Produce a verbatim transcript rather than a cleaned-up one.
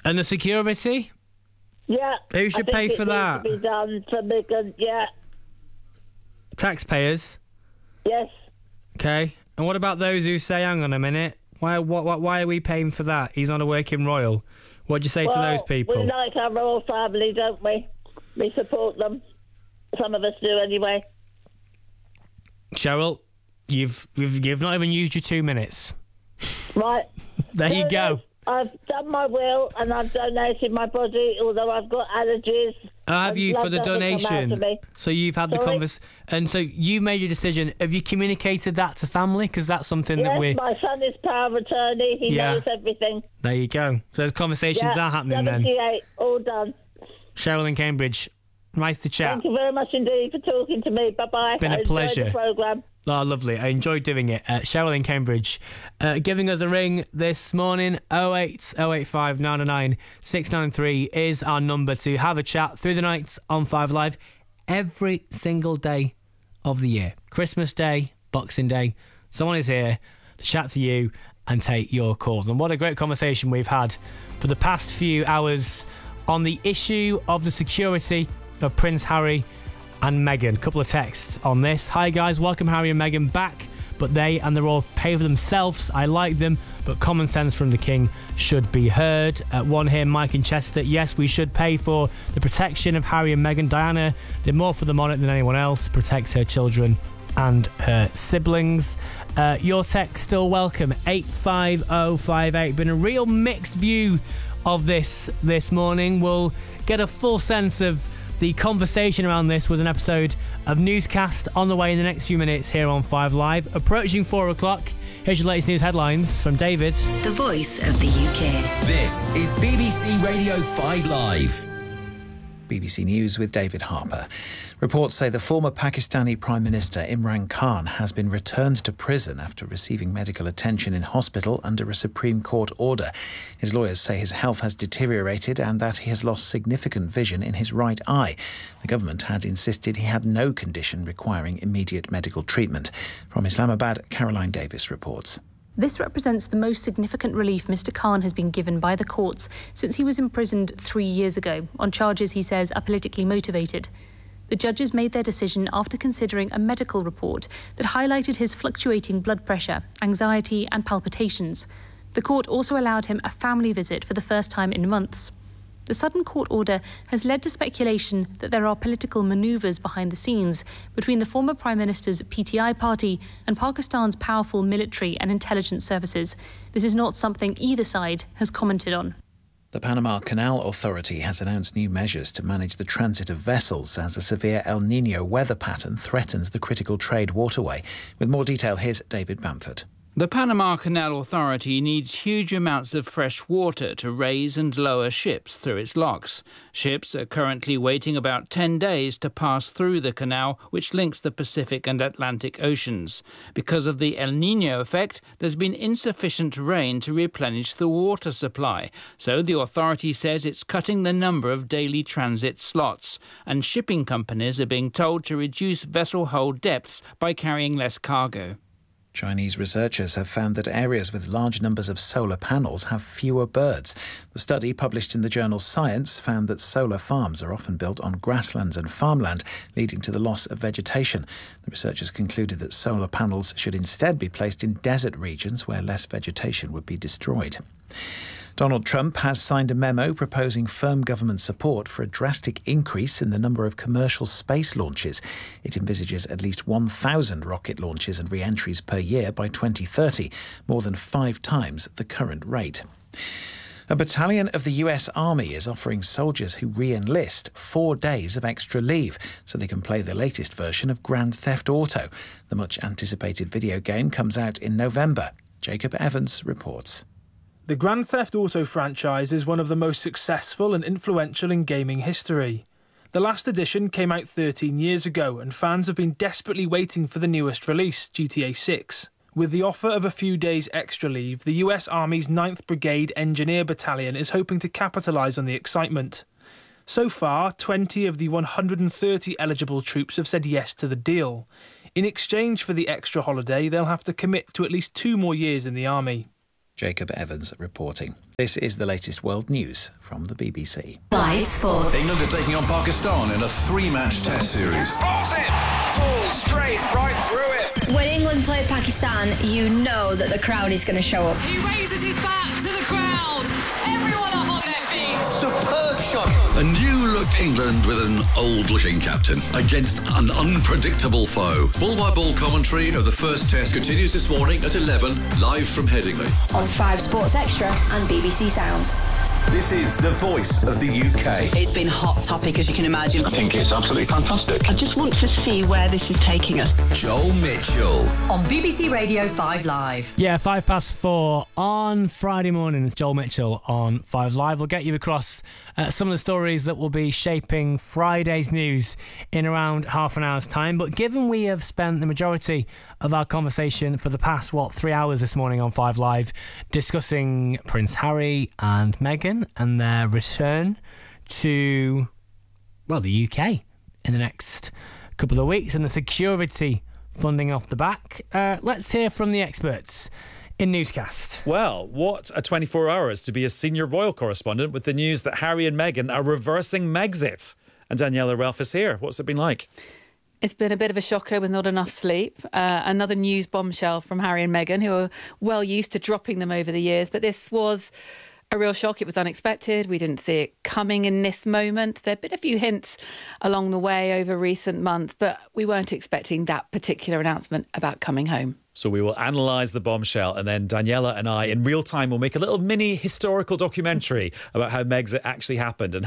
And the security? Yeah. Who should pay for that? To be done for Meghan, yeah. Taxpayers? Yes. Okay. And what about those who say, hang on a minute, why what, what, why are we paying for that? He's not a working royal. What do you say well, to those people? We like our royal family, don't we? We support them. Some of us do anyway. Cheryl, you've, you've, you've not even used your two minutes. Right. There you go. I've done my will and I've donated my body, although I've got allergies. Oh, have you for the donation? So you've had Sorry? the convers, and so you've made your decision. Have you communicated that to family? Because that's something yes, that we. my son is power of attorney. He Yeah. knows everything. There you go. So those conversations yeah, are happening then. seventy-eight, all done. Cheryl in Cambridge, nice to chat. Thank you very much indeed for talking to me. Bye bye. Been a I enjoyed pleasure. The programme. Oh, lovely. I enjoyed doing it. Uh, Cheryl in Cambridge uh, giving us a ring this morning. oh eight oh eight five nine oh nine six nine three is our number to have a chat through the night on Five Live every single day of the year. Christmas Day, Boxing Day. Someone is here to chat to you and take your calls. And what a great conversation we've had for the past few hours on the issue of the security of Prince Harry and Meghan. Couple of texts on this. Hi guys, welcome Harry and Meghan back, but they and the royal pay for themselves. I like them, but common sense from the king should be heard. Uh, one here, Mike in Chester. Yes, we should pay for the protection of Harry and Meghan. Diana did more for the monarch than anyone else. Protect her children and her siblings. Uh, your text still welcome. eight five oh five eight. Been a real mixed view of this this morning. We'll get a full sense of the conversation around this with an episode of Newscast on the way in the next few minutes here on Five Live. Approaching four o'clock, here's your latest news headlines from David. The voice of the U K. This is B B C Radio five Live. B B C News with David Harper. Reports say the former Pakistani Prime Minister Imran Khan has been returned to prison after receiving medical attention in hospital under a Supreme Court order. His lawyers say his health has deteriorated and that he has lost significant vision in his right eye. The government had insisted he had no condition requiring immediate medical treatment. From Islamabad, Caroline Davis reports. This represents the most significant relief Mister Khan has been given by the courts since he was imprisoned three years ago on charges he says are politically motivated. The judges made their decision after considering a medical report that highlighted his fluctuating blood pressure, anxiety and palpitations. The court also allowed him a family visit for the first time in months. The sudden court order has led to speculation that there are political manoeuvres behind the scenes between the former Prime Minister's P T I party and Pakistan's powerful military and intelligence services. This is not something either side has commented on. The Panama Canal Authority has announced new measures to manage the transit of vessels as a severe El Niño weather pattern threatens the critical trade waterway. With more detail, here's David Bamford. The Panama Canal Authority needs huge amounts of fresh water to raise and lower ships through its locks. Ships are currently waiting about ten days to pass through the canal, which links the Pacific and Atlantic Oceans. Because of the El Niño effect, there's been insufficient rain to replenish the water supply. So the authority says it's cutting the number of daily transit slots, and shipping companies are being told to reduce vessel hold depths by carrying less cargo. Chinese researchers have found that areas with large numbers of solar panels have fewer birds. The study, published in the journal Science, found that solar farms are often built on grasslands and farmland, leading to the loss of vegetation. The researchers concluded that solar panels should instead be placed in desert regions where less vegetation would be destroyed. Donald Trump has signed a memo proposing firm government support for a drastic increase in the number of commercial space launches. It envisages at least one thousand rocket launches and re-entries per year by twenty thirty, more than five times the current rate. A battalion of the U S Army is offering soldiers who re-enlist four days of extra leave so they can play the latest version of Grand Theft Auto. The much-anticipated video game comes out in November. Jacob Evans reports. The Grand Theft Auto franchise is one of the most successful and influential in gaming history. The last edition came out thirteen years ago and fans have been desperately waiting for the newest release, G T A six. With the offer of a few days extra leave, the U S Army's ninth Brigade Engineer Battalion is hoping to capitalise on the excitement. So far, twenty of the one hundred thirty eligible troops have said yes to the deal. In exchange for the extra holiday, they'll have to commit to at least two more years in the Army. Jacob Evans reporting. This is the latest world news from the B B C. Live sport. England are taking on Pakistan in a three-match test series. Balls in! Full straight right through it! When England play Pakistan, you know that the crowd is going to show up. He raises his back to the crowd. Everyone up on their feet. Superb shot! A new-look England with an old-looking captain against an unpredictable foe. Ball-by-ball commentary of the first test continues this morning at eleven, live from Headingley. On five Sports Extra and B B C Sounds. This is the voice of the U K. It's been hot topic, as you can imagine. I think it's absolutely fantastic. I just want to see where this is taking us. Joel Mitchell. On B B C Radio five Live. Yeah, five past four on Friday morning. It's Joel Mitchell on five Live. We'll get you across uh, some of the stories that will be shaping Friday's news in around half an hour's time. But given we have spent the majority of our conversation for the past, what, three hours this morning on five Live discussing Prince Harry and Meghan and their return to, well, the U K in the next couple of weeks and the security funding off the back, uh, let's hear from the experts in Newscast. Well, what a twenty-four hours to be a senior royal correspondent with the news that Harry and Meghan are reversing Megxit. And Daniela Ralph is here. What's it been like? It's been a bit of a shocker with not enough sleep. Uh, another news bombshell from Harry and Meghan, who are well used to dropping them over the years. But this was a real shock. It was unexpected. We didn't see it coming in this moment. There'd been a few hints along the way over recent months, but we weren't expecting that particular announcement about coming home. So we will analyse the bombshell, and then Daniela and I, in real time, will make a little mini historical documentary about how Megxit actually happened and